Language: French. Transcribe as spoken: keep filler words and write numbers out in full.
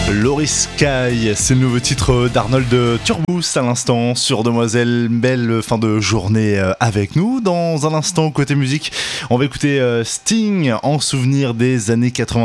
Loris Sky, c'est le nouveau titre d'Arnold Turbus à l'instant sur Demoiselle. Belle fin de journée avec nous. Dans un instant, côté musique, on va écouter Sting en souvenir des années quatre-vingt-dix.